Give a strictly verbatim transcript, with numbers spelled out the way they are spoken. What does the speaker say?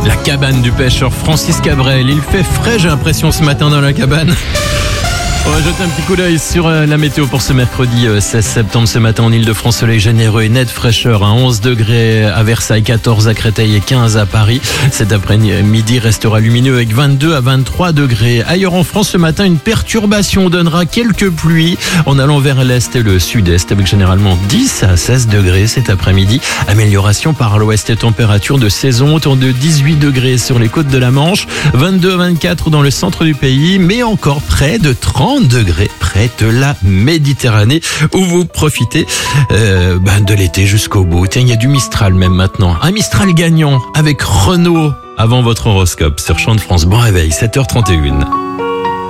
La cabane du pêcheur Francis Cabrel. Il fait frais, j'ai l'impression, ce matin dans la cabane. On va jeter un petit coup d'œil sur la météo pour ce mercredi seize septembre. Ce matin en Ile-de-France, soleil généreux et net, fraîcheur à onze degrés à Versailles, quatorze à Créteil et quinze à Paris. Cet après-midi restera lumineux avec vingt-deux à vingt-trois degrés. Ailleurs en France, ce matin, une perturbation donnera quelques pluies en allant vers l'est et le sud-est avec généralement dix à seize degrés cet après-midi. Amélioration par l'ouest, température de saison autour de dix-huit degrés sur les côtes de la Manche, vingt-deux à vingt-quatre dans le centre du pays, mais encore près de trente degrés près de la Méditerranée où vous profitez euh, ben de l'été jusqu'au bout. Tiens, il y a du Mistral même maintenant. Un Mistral gagnant avec Renault avant votre horoscope sur Chant de France. Bon réveil, sept heures trente et une.